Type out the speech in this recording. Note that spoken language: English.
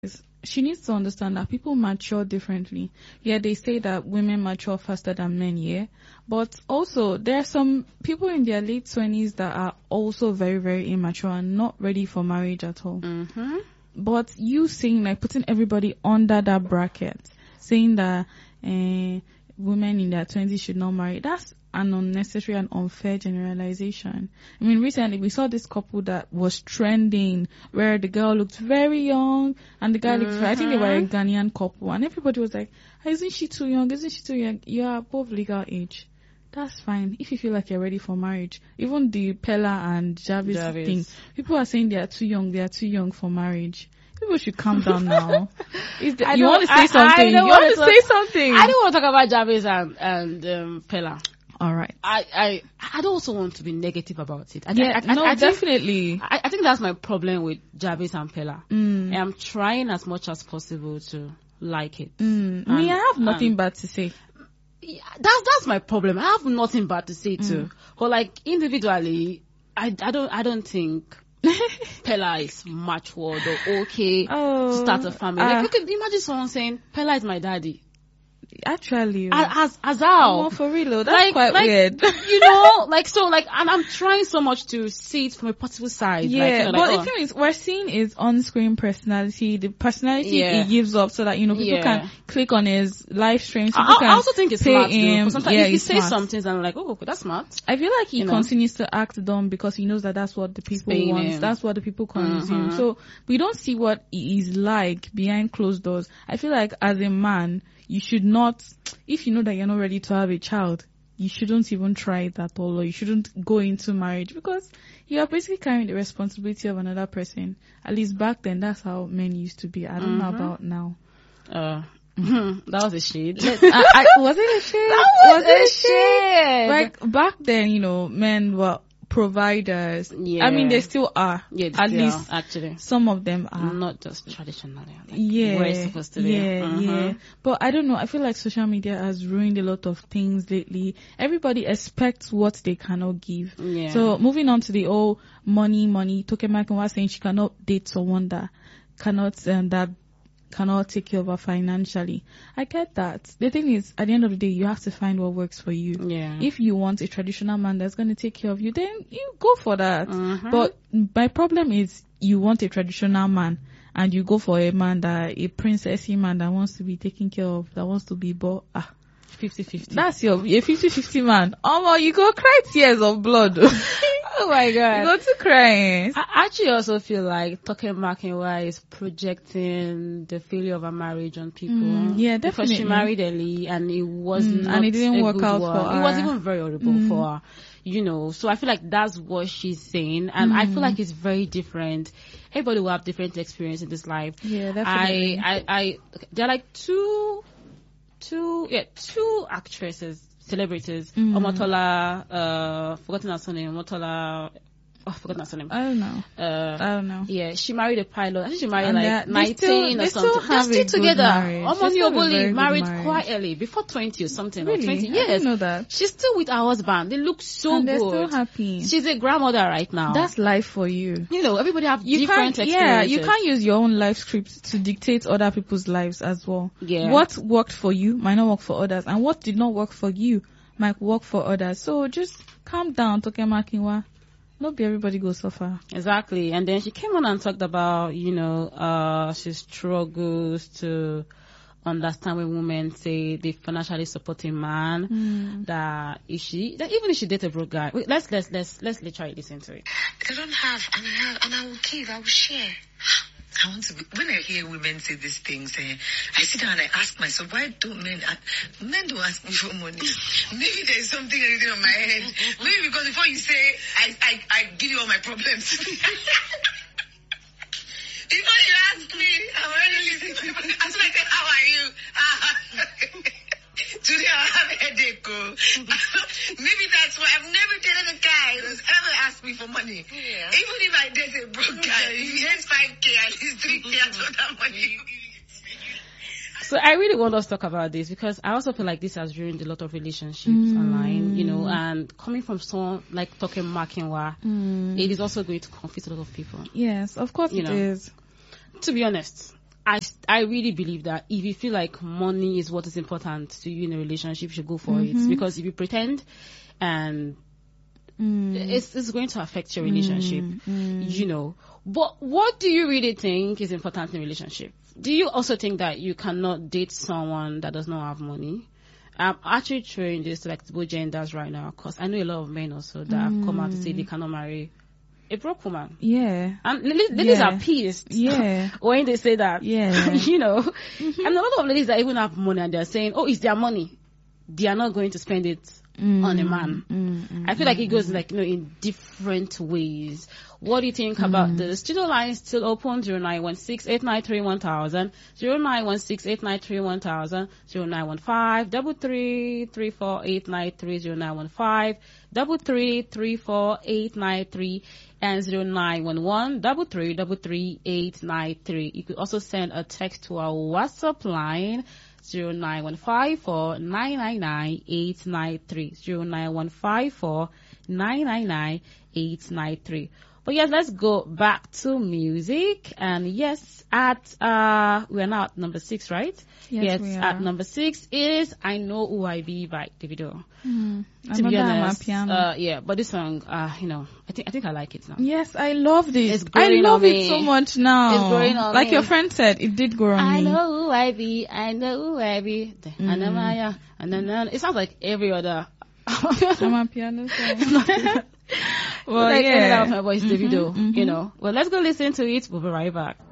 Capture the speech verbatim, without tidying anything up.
is she needs to understand that people mature differently. Yeah, they say that women mature faster than men, yeah. But also, there are some people in their late twenties that are also very, very immature and not ready for marriage at all. Mm-hmm. But you saying, like, putting everybody under that bracket, saying that uh, women in their twenties should not marry, that's an unnecessary and unfair generalization. I mean, recently we saw this couple that was trending where the girl looked very young and the guy Mm-hmm. looked very, I think they were a Ghanaian couple, and everybody was like, isn't she too young? Isn't she too young? You're above legal age. That's fine if you feel like you're ready for marriage. Even the Pella and Jarvis, Jarvis. thing, people are saying they are too young, they are too young for marriage. People should calm down now. If the, I you don't- want to say I- I something, don't you want to wanna say talk- something. I don't want to talk about Jarvis and, and um, Pella. All right. I, I I don't also want to be negative about it. I, Yeah, I, I, no, I think, definitely. I, I think that's my problem with Jarvis and Pella. Mm. I'm trying as much as possible to like it. Mm. And- Me, I have nothing and- bad to say. Yeah, that's that's my problem. I have nothing bad to say too. But like individually, I, I don't I don't think Pella is matured or okay Oh, to start a family. uh, Like, look at imagine someone saying Pella is my daddy. Actually, As as how? oh, for real, though, that's Like- quite like, weird. You know, like so, like, and I'm trying so much to see it from a positive side. Yeah, like, kinda but like, the oh, thing is, we're seeing his on-screen personality, the personality Yeah. he gives up, so that you know people Yeah. can click on his live streams. I, People I can also think it's pay smart. Though, him. 'cause sometimes Yeah, if he he's says smart. some things, I'm like, oh, okay, that's smart. I feel like he You know. continues to act dumb because he knows that that's what the people Paying want. him. That's what the people consume. Mhm. So we don't see what he is like behind closed doors. I feel like as a man, you should not, if you know that you're not ready to have a child, you shouldn't even try it at all, or you shouldn't go into marriage because you are basically carrying the responsibility of another person. At least back then, that's how men used to be. I don't know Mhm. about now. Uh, that was a shade. I, I, was it a shade? That was it a shade. Like back then, you know, men were providers. Yeah. I mean, they still are. Yeah, At still, least actually, some of them are. not just traditionally. Like Yeah, where it's supposed to be. yeah, Mhm. yeah. But I don't know. I feel like social media has ruined a lot of things lately. Everybody expects what they cannot give. Yeah. So moving on to the whole money, money. Tokemakin was saying she cannot date someone that cannot um, that cannot take care of her financially. I get that. The thing is, at the end of the day, you have to find what works for you. Yeah. If you want a traditional man that's going to take care of you, then you go for that. Mhm. But my problem is you want a traditional man and you go for a man that, a princessy man that wants to be taken care of, that wants to be bought. Ah, fifty fifty. that's your, a fifty fifty man. Oh, well, you go cry tears of blood. Oh my You god. go to crying. I actually also feel like Toke Makinwa is projecting the failure of a marriage on people. Mm, yeah, Because she definitely. married early and it was Mm, not and it didn't a work good out one. for It was her. even very horrible Mm. for her. You know, so I feel like that's what she's saying. And I feel like it's very different. Everybody will have different experience in this life. Yeah, definitely. I, I, I, there are like two, two, yeah, two actresses, celebrities. Mm. Omotola, uh, forgotten her surname, Omotola, oh, forgotten her surname. I don't know. Uh, I don't know. yeah, she married a pilot. I think she married And like they're- they nineteen still- or they something. still have They're a still good together. marriage. They Omoni still have a very Oboli good married marriage. quite early, before twenty or something. Or Really? twenty. I Yes. didn't know that. She's still with her husband. They look so And they're good. still happy. She's a grandmother right now. That's life for you. you know, everybody have You different can't, experiences. yeah, you can't use your own life script to dictate other people's lives as well. Yeah. What worked for you might not work for others, and what did not work for you might work for others. So just calm down, Toke Makinwa. Not be everybody go suffer. Exactly. And then she came on and talked about, you know, uh, she struggles to understand when women say they financially support a man. Mm. That if she, that even if she date a broke guy, wait, let's let's let's let's literally listen to it. I don't have, and I have, and I will give, I will share. I want to be, when I hear women say these things, eh, I sit down and I ask myself, why don't men, uh, men don't ask me for money? Maybe there's something anything on my head. Maybe because before you say, I, I, I give you all my problems. Before you ask me, I'm already listening. As soon as I say, how are you? Today I have a headache. Oh. Maybe that's why I've never dated a guy who's ever asked me for money. Yeah. Even if I date a broke guy, if he has five K, at least three K, I don't have money. So I really want us to talk about this because I also feel like this has ruined a lot of relationships Mm. online, you know, and coming from someone like Toke Makinwa, Mm. it is also going to confuse a lot of people. Yes, of course You it know. is. To be honest, I, I really believe that if you feel like money is what is important to you in a relationship, you should go for Mm-hmm. it. Because if you pretend, and Mm. it's, it's going to affect your relationship, Mm. you know. But what do you really think is important in a relationship? Do you also think that you cannot date someone that does not have money? I'm actually throwing this to like both genders right now, because I know a lot of men also that have come out to say they cannot marry a broke woman. Yeah. And ladies, ladies Yeah. are pissed Yeah. when they say that. Yeah. You know, and a lot of ladies that even have money and they're saying, oh, it's their money. They are not going to spend it Mm. on a man. Mm, mm, I feel like it goes like, you know, in different ways. What do you think about the studio line still open? zero nine one six eight nine three one thousand, zero nine one six eight nine three one thousand, zero nine one five double three three four eight nine three, zero nine one five double three three four eight nine three, and zero nine one one double three double three eight nine three. You could also send a text to our WhatsApp line, zero nine one five four nine nine nine eight nine three, zero nine one five four nine nine nine eight nine three. But yes, let's go back to music. And yes, at uh we're now at number six, right? Yes, we are. At number six is I Know Who I Be by Davido. Mm. To be Another honest, Amapiano. uh yeah, but this song, uh, you know, I think I think I like it now. Yes, I love this. It's I growing love on it me. so much now. It's growing on like me. your friend said, it did grow on I me. know who I be, I know who I be. And then I, and then it sounds like every other. Amapiano song. Well, Well, like, yeah. yeah. My voice, Davido, mhm. you know. Well, let's go listen to it. We'll be right back.